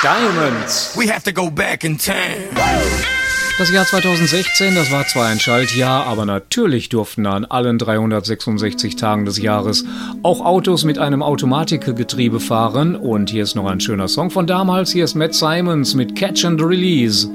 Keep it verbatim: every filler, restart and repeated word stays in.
Diamonds. We have to go back in time. Das Jahr zweitausendsechzehn, das war zwar ein Schaltjahr, aber natürlich durften an allen dreihundertsechsundsechzig Tagen des Jahres auch Autos mit einem Automatikgetriebe fahren. Und hier ist noch ein schöner Song von damals. Hier ist Matt Simons mit Catch and Release.